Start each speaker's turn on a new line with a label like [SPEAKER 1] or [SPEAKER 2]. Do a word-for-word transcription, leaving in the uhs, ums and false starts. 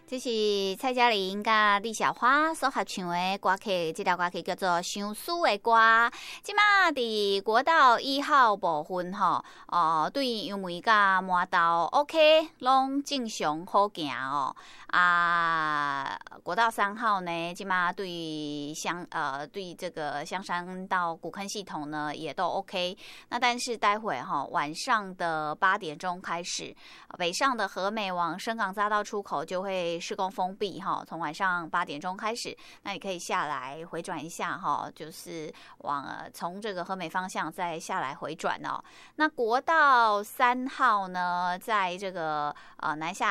[SPEAKER 1] 这是蔡嘉玲甲李小花所合唱的歌曲，这条歌曲叫做《相思的歌》。即马伫国道一号部分吼，哦，对杨梅甲麻豆 OK， 拢正常好行哦。啊，国道三号呢，即马对香呃对这个香山到古坑系统呢也都 OK。那但是待会哈晚上的八点钟开始，北上的和美往深港匝道出口就会施工封闭哈，从晚上八点钟开始，那你可以下来回转一下哈，就是往从这个和美方向再下来回转哦。那国道三号呢，在这个呃南下